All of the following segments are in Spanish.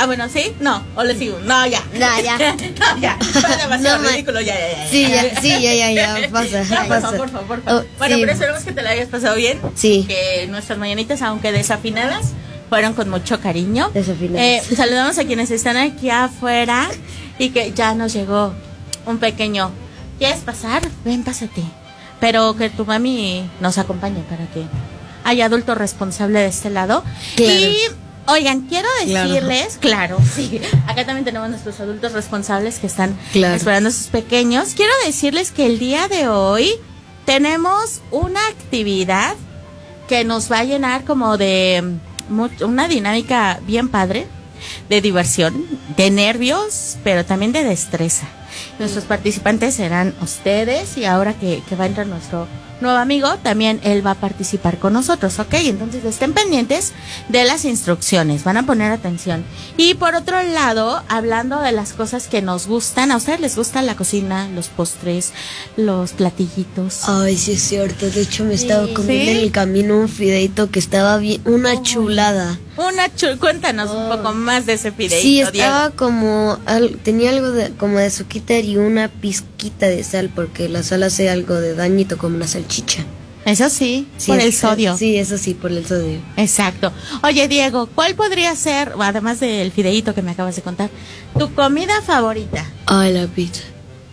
Ah, bueno, ¿sí? No, o le sigo. No, ya. No, ya. No, ya. Fue demasiado No, ridículo, ya. Sí, ya, pasa. No, pasa. por favor. Oh, Bueno, sí. pero esperemos que te la hayas pasado bien. Sí. Que nuestras mañanitas, aunque desafinadas, fueron con mucho cariño. Desafinadas. Saludamos a quienes están aquí afuera y que ya nos llegó un pequeño. ¿Quieres pasar? Ven, pásate. Pero que tu mami nos acompañe para que haya adulto responsable de este lado. Claro. Y oigan, quiero decirles, claro, sí, acá también tenemos nuestros adultos responsables que están esperando a sus pequeños. Quiero decirles que el día de hoy tenemos una actividad que nos va a llenar como de una dinámica bien padre, de diversión, de nervios, pero también de destreza. Nuestros participantes serán ustedes y ahora que va a entrar nuestro nuevo amigo, también él va a participar con nosotros, ¿ok? Entonces estén pendientes de las instrucciones, van a poner atención. Y por otro lado, hablando de las cosas que nos gustan, ¿a ustedes les gusta la cocina, los postres, los platillitos? Ay, sí es cierto, de hecho me estaba comiendo en el camino un fideito que estaba bien, una chulada. Cuéntanos un poco más de ese fideito. Sí, estaba Diego. como, tenía algo como de azuquita y una pizquita de sal, porque la sal hace algo de dañito como la salchicha. Eso sí, por el sodio. Sí, eso sí, por el sodio. Exacto. Oye, Diego, ¿cuál podría ser, además del fideíto que me acabas de contar, tu comida favorita? Ay, la pizza.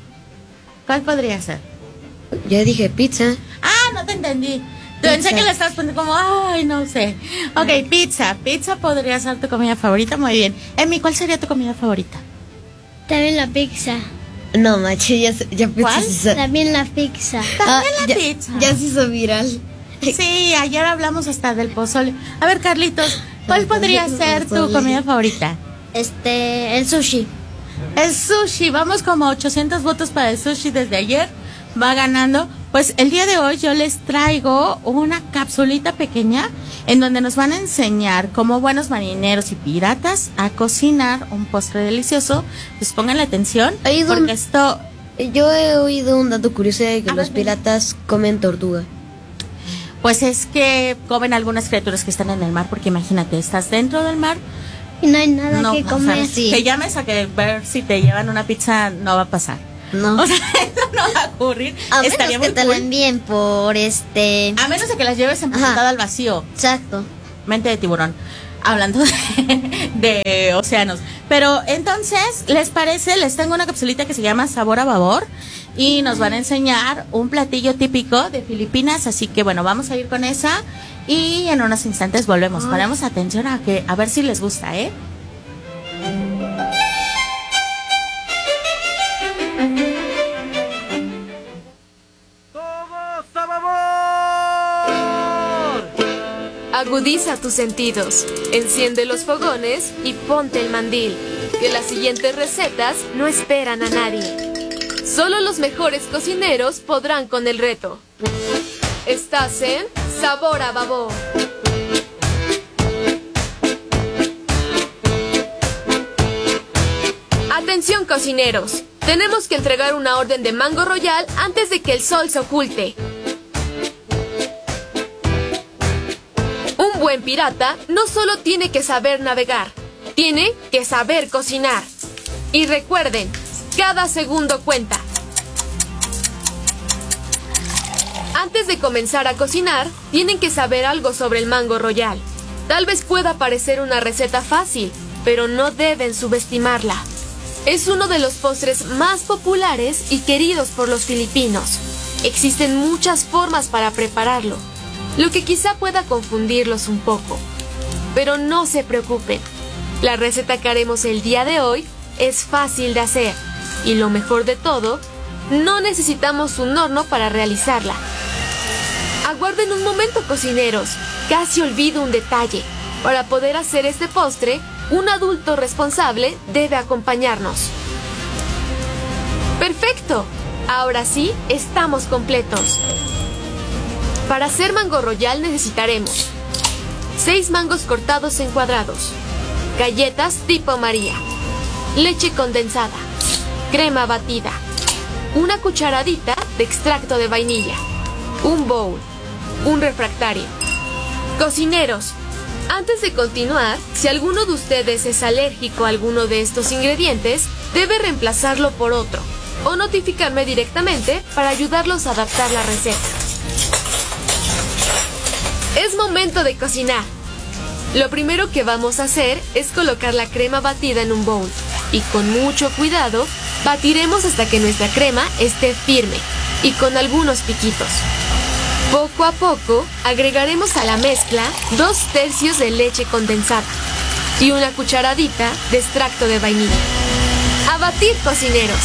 ¿Cuál podría ser? Ya dije pizza. Ah, no te entendí. Pensé que le estabas poniendo como, ay, no sé. Ok, pizza. Pizza podría ser tu comida favorita, muy bien. Emi, ¿cuál sería tu comida favorita? También la pizza. No, macho, ya pizza. ¿Cuál? También la pizza. También la pizza. Ya se hizo viral. Sí, ayer hablamos hasta del pozole. A ver, Carlitos, ¿cuál podría ser tu comida favorita? El sushi. El sushi, vamos como 800 votos para el sushi desde ayer, va ganando. Pues el día de hoy yo les traigo una capsulita pequeña en donde nos van a enseñar como buenos marineros y piratas a cocinar un postre delicioso. Pues pónganle atención, porque esto... Yo he oído un dato curioso de que los piratas comen tortuga. Pues es que comen algunas criaturas que están en el mar, porque imagínate, estás dentro del mar y no hay nada que comer. Sí. Que llames a que ver si te llevan una pizza no va a pasar. No. O sea, eso no va a ocurrir. A Estaría menos que te la envíen por A menos de que las lleves empaquetada al vacío. Exacto. Mente de tiburón. Hablando de océanos. Pero entonces, ¿les parece? Les tengo una capsulita que se llama Sabor a Babor y nos van a enseñar un platillo típico de Filipinas. Así que bueno, vamos a ir con esa y en unos instantes volvemos. Ponemos atención a ver si les gusta, ¿eh? Agudiza tus sentidos, enciende los fogones y ponte el mandil, que las siguientes recetas no esperan a nadie. Solo los mejores cocineros podrán con el reto. Estás en Sabor a Babor. Atención cocineros, tenemos que entregar una orden de mango royal antes de que el sol se oculte. Un buen pirata no solo tiene que saber navegar, tiene que saber cocinar. Y recuerden, cada segundo cuenta. Antes de comenzar a cocinar, tienen que saber algo sobre el mango royal. Tal vez pueda parecer una receta fácil, pero no deben subestimarla. Es uno de los postres más populares y queridos por los filipinos. Existen muchas formas para prepararlo, lo que quizá pueda confundirlos un poco. Pero no se preocupen, la receta que haremos el día de hoy es fácil de hacer. Y lo mejor de todo, no necesitamos un horno para realizarla. Aguarden un momento, cocineros, casi olvido un detalle. Para poder hacer este postre, un adulto responsable debe acompañarnos. ¡Perfecto! Ahora sí, estamos completos. Para hacer mango royal necesitaremos 6 mangos cortados en cuadrados, galletas tipo María, leche condensada, crema batida, una cucharadita de extracto de vainilla, un bowl, un refractario. Cocineros, Antes de continuar, si alguno de ustedes es alérgico a alguno de estos ingredientes, debe reemplazarlo por otro o notificarme directamente para ayudarlos a adaptar la receta. Es momento de cocinar. Lo primero que vamos a hacer es colocar la crema batida en un bowl y con mucho cuidado batiremos hasta que nuestra crema esté firme y con algunos piquitos. Poco a poco agregaremos a la mezcla 2/3 de leche condensada y una cucharadita de extracto de vainilla. ¡A batir, cocineros!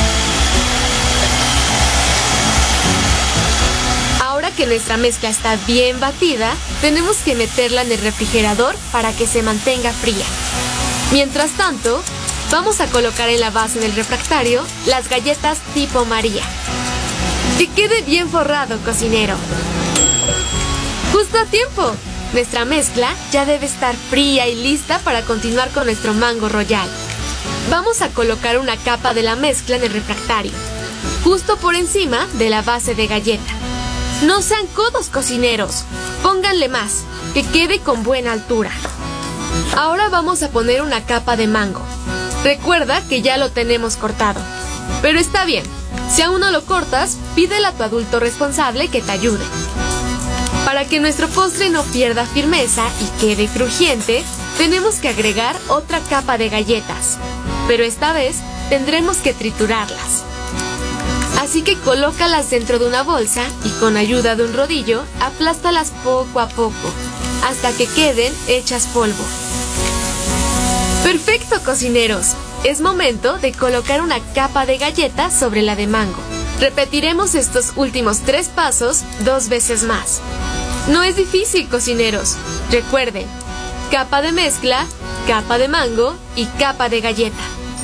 Ahora que nuestra mezcla está bien batida, tenemos que meterla en el refrigerador para que se mantenga fría. Mientras tanto, vamos a colocar en la base del refractario las galletas tipo María. Que quede bien forrado, cocinero. ¡Justo a tiempo! Nuestra mezcla ya debe estar fría y lista para continuar con nuestro mango royal. Vamos a colocar una capa de la mezcla en el refractario, justo por encima de la base de galleta. No sean codos, cocineros. Pónganle más, que quede con buena altura. Ahora vamos a poner una capa de mango. Recuerda que ya lo tenemos cortado. Pero está bien, si aún no lo cortas, pídele a tu adulto responsable que te ayude. Para que nuestro postre no pierda firmeza y quede crujiente, tenemos que agregar otra capa de galletas. Pero esta vez tendremos que triturarlas. Así que colócalas dentro de una bolsa y con ayuda de un rodillo, aplástalas poco a poco, hasta que queden hechas polvo. ¡Perfecto, cocineros! Es momento de colocar una capa de galleta sobre la de mango. Repetiremos estos últimos 3 pasos 2 veces más. No es difícil, cocineros. Recuerden, capa de mezcla, capa de mango y capa de galleta.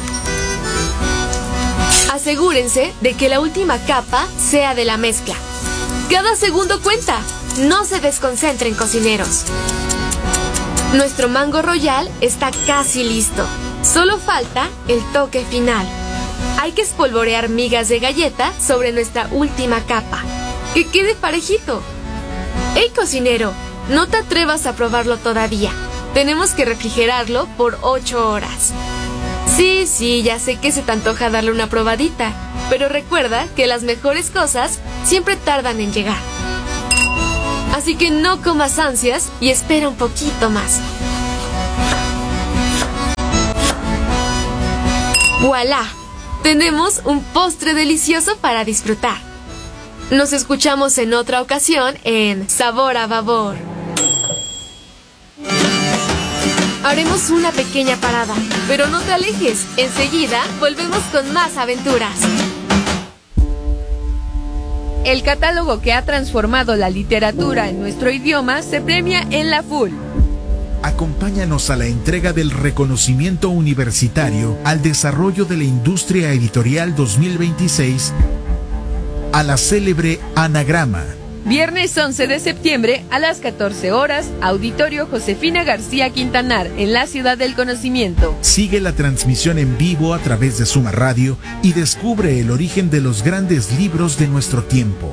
Asegúrense de que la última capa sea de la mezcla. Cada segundo cuenta. No se desconcentren, cocineros. Nuestro mango royal está casi listo. Solo falta el toque final. Hay que espolvorear migas de galleta sobre nuestra última capa. ¡Que quede parejito! ¡Hey, cocinero! No te atrevas a probarlo todavía. Tenemos que refrigerarlo por 8 horas. Sí, ya sé que se te antoja darle una probadita, pero recuerda que las mejores cosas siempre tardan en llegar. Así que no comas ansias y espera un poquito más. ¡Voilá! Tenemos un postre delicioso para disfrutar. Nos escuchamos en otra ocasión en Sabor a Babor. Haremos una pequeña parada, pero no te alejes. Enseguida volvemos con más aventuras. El catálogo que ha transformado la literatura en nuestro idioma se premia en la FUL. Acompáñanos a la entrega del reconocimiento universitario al desarrollo de la industria editorial 2026 a la célebre Anagrama. Viernes 11 de septiembre a las 14 horas, Auditorio Josefina García Quintanar, en la Ciudad del Conocimiento. Sigue la transmisión en vivo a través de Suma Radio y descubre el origen de los grandes libros de nuestro tiempo.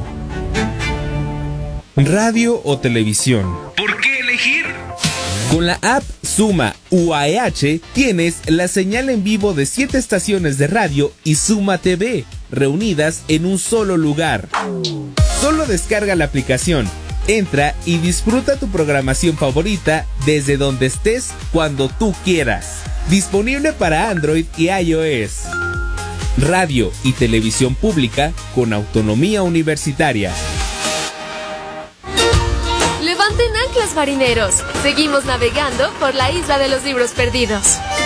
Radio o televisión. ¿Por qué elegir? Con la app Suma UAEH tienes la señal en vivo de 7 estaciones de radio y Suma TV, reunidas en un solo lugar. Solo descarga la aplicación, entra y disfruta tu programación favorita desde donde estés cuando tú quieras. Disponible para Android y iOS. Radio y televisión pública con autonomía universitaria. Levanten anclas, marineros. Seguimos navegando por la isla de los libros perdidos.